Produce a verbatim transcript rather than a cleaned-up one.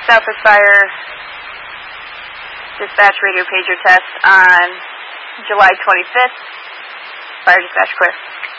Southwest Fire dispatch radio pager test on July twenty-fifth. Fire dispatch clear.